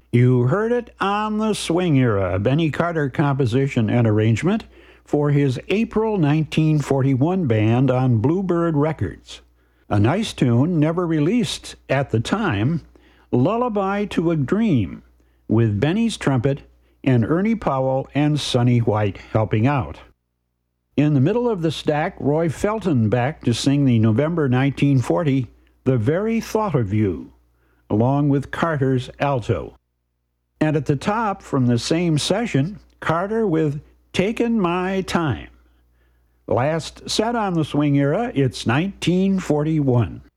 You heard it on the Swing Era, a Benny Carter composition and arrangement for his April 1941 band on Bluebird Records. A nice tune, never released at the time, Lullaby to a Dream, with Benny's trumpet and Ernie Powell and Sonny White helping out. In the middle of the stack, Roy Felton back to sing the November 1940 The Very Thought of You, along with Carter's alto. And at the top, from the same session, Carter with Takin' My Time. Last set on the Swing Era, it's 1941.